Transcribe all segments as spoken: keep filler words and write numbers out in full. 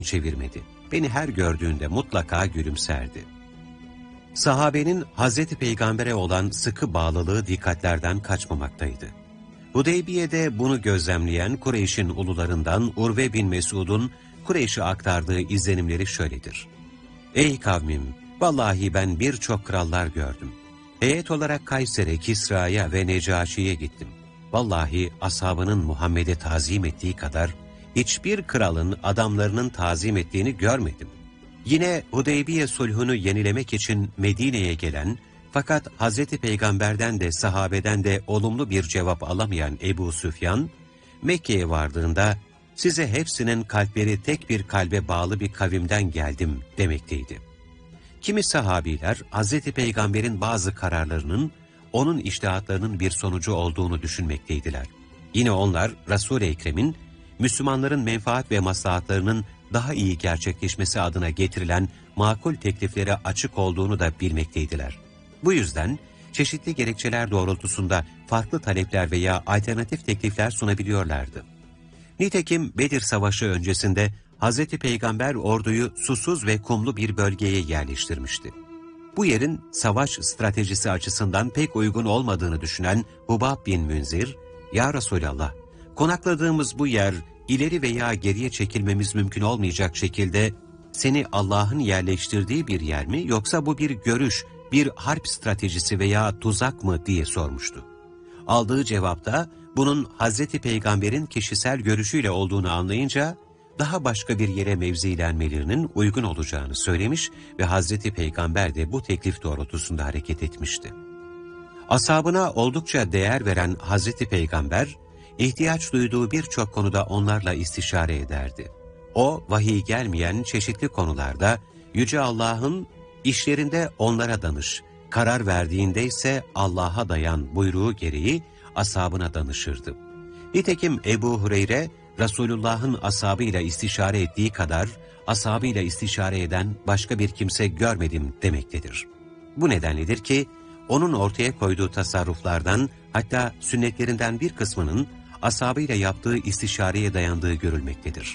çevirmedi. Beni her gördüğünde mutlaka gülümserdi. Sahabenin Hazreti Peygamber'e olan sıkı bağlılığı dikkatlerden kaçmamaktaydı. Hudeybiye'de bunu gözlemleyen Kureyş'in ulularından Urve bin Mesud'un Kureyş'e aktardığı izlenimleri şöyledir. Ey kavmim! Vallahi ben birçok krallar gördüm. Heyet olarak Kayser'e, Kisra'ya ve Necaşi'ye gittim. Vallahi ashabının Muhammed'e tazim ettiği kadar hiçbir kralın adamlarının tazim ettiğini görmedim. Yine Hudeybiye sulhunu yenilemek için Medine'ye gelen fakat Hazreti Peygamber'den de sahabeden de olumlu bir cevap alamayan Ebu Süfyan, Mekke'ye vardığında size hepsinin kalpleri tek bir kalbe bağlı bir kavimden geldim demekteydi. Kimi sahabiler Hazreti Peygamber'in bazı kararlarının onun içtihatlarının bir sonucu olduğunu düşünmekteydiler. Yine onlar Resul-i Ekrem'in Müslümanların menfaat ve maslahatlarının daha iyi gerçekleşmesi adına getirilen makul tekliflere açık olduğunu da bilmekteydiler. Bu yüzden çeşitli gerekçeler doğrultusunda farklı talepler veya alternatif teklifler sunabiliyorlardı. Nitekim Bedir Savaşı öncesinde Hazreti Peygamber orduyu susuz ve kumlu bir bölgeye yerleştirmişti. Bu yerin savaş stratejisi açısından pek uygun olmadığını düşünen Hubab bin Münzir, ''Ya Resulallah, konakladığımız bu yer ileri veya geriye çekilmemiz mümkün olmayacak şekilde seni Allah'ın yerleştirdiği bir yer mi yoksa bu bir görüş, bir harp stratejisi veya tuzak mı?'' diye sormuştu. Aldığı cevapta bunun Hazreti Peygamber'in kişisel görüşüyle olduğunu anlayınca daha başka bir yere mevzilenmelerinin uygun olacağını söylemiş ve Hazreti Peygamber de bu teklif doğrultusunda hareket etmişti. Ashabına oldukça değer veren Hazreti Peygamber, ihtiyaç duyduğu birçok konuda onlarla istişare ederdi. O, vahiy gelmeyen çeşitli konularda Yüce Allah'ın işlerinde onlara danış, karar verdiğinde ise Allah'a dayan buyruğu gereği ashabına danışırdı. Nitekim Ebu Hureyre, Resulullah'ın ashabıyla istişare ettiği kadar ashabıyla istişare eden başka bir kimse görmedim demektedir. Bu nedenledir ki onun ortaya koyduğu tasarruflardan hatta sünnetlerinden bir kısmının ashabıyla yaptığı istişareye dayandığı görülmektedir.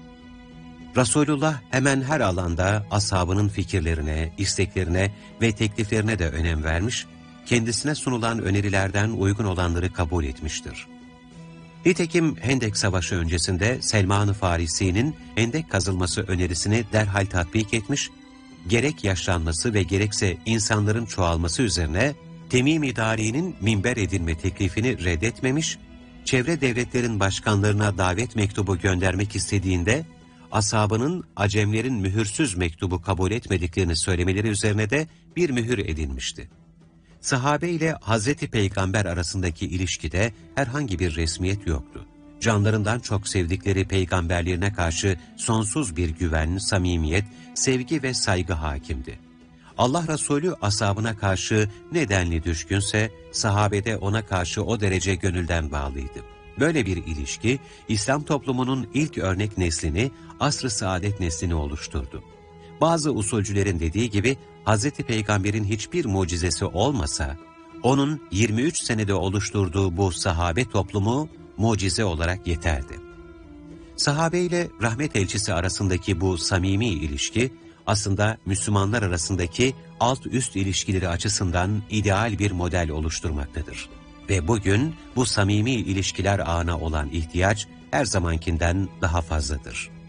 Resulullah hemen her alanda ashabının fikirlerine, isteklerine ve tekliflerine de önem vermiş, kendisine sunulan önerilerden uygun olanları kabul etmiştir. Nitekim Hendek Savaşı öncesinde Selman-ı Farisi'nin hendek kazılması önerisini derhal tatbik etmiş, gerek yaşlanması ve gerekse insanların çoğalması üzerine Temim-i Dari'nin minber edilme teklifini reddetmemiş, çevre devletlerin başkanlarına davet mektubu göndermek istediğinde, ashabının Acemlerin mühürsüz mektubu kabul etmediklerini söylemeleri üzerine de bir mühür edilmişti. Sahabe ile Hazreti Peygamber arasındaki ilişkide herhangi bir resmiyet yoktu. Canlarından çok sevdikleri peygamberlerine karşı sonsuz bir güven, samimiyet, sevgi ve saygı hakimdi. Allah Resulü ashabına karşı ne denli düşkünse, sahabede ona karşı o derece gönülden bağlıydı. Böyle bir ilişki, İslam toplumunun ilk örnek neslini, asr-ı saadet neslini oluşturdu. Bazı usulcülerin dediği gibi, Hazreti Peygamber'in hiçbir mucizesi olmasa, onun yirmi üç senede oluşturduğu bu sahabe toplumu mucize olarak yeterdi. Sahabe ile rahmet elçisi arasındaki bu samimi ilişki, aslında Müslümanlar arasındaki alt-üst ilişkileri açısından ideal bir model oluşturmaktadır. Ve bugün bu samimi ilişkiler ağına olan ihtiyaç her zamankinden daha fazladır.